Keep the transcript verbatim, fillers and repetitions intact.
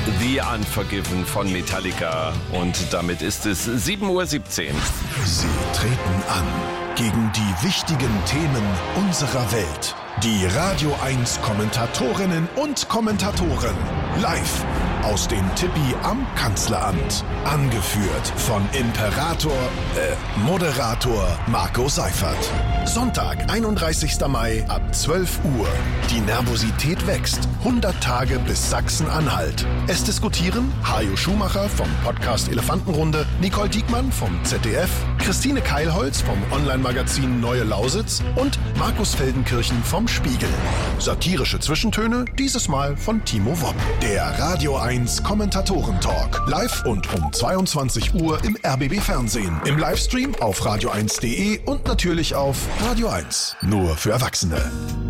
The Unforgiven von Metallica. Und damit ist es sieben Uhr siebzehn. Sie treten an gegen die wichtigen Themen unserer Welt. Die Radio eins Kommentatorinnen und Kommentatoren. Live aus dem Tippi am Kanzleramt. Angeführt von Imperator, äh, Moderator Marco Seifert. Sonntag, einunddreißigster Mai ab zwölf Uhr. Die Nervosität wächst. hundert Tage bis Sachsen-Anhalt. Es diskutieren Hajo Schumacher vom Podcast Elefantenrunde, Nicole Diekmann vom Z D F, Christine Keilholz vom Online-Magazin Neue Lausitz und Markus Feldenkirchen vom Spiegel. Satirische Zwischentöne, dieses Mal von Timo Wopp. Der Radio eins Kommentatoren-Talk. Live und um zweiundzwanzig Uhr im R B B Fernsehen. Im Livestream auf radio eins punkt de und natürlich auf Radio eins. Nur für Erwachsene.